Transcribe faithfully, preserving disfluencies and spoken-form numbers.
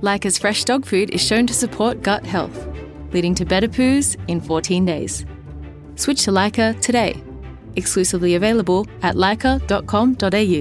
Leica's fresh dog food is shown to support gut health, leading to better poos in fourteen days. Switch to Leica today. Exclusively available at leica dot com dot a u.